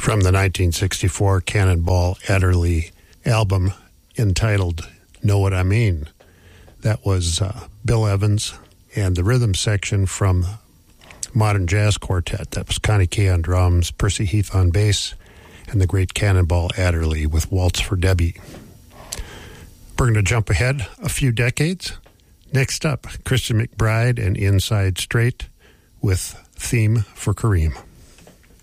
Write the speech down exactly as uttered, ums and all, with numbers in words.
from the nineteen sixty-four Cannonball Adderley album entitled Know What I Mean. That was uh, Bill Evans and the rhythm section from Modern Jazz Quartet. That was Connie Kay on drums, Percy Heath on bass, and the great Cannonball Adderley with Waltz for Debbie. We're going to jump ahead a few decades. Next up, Christian McBride and Inside Straight with Theme for Kareem.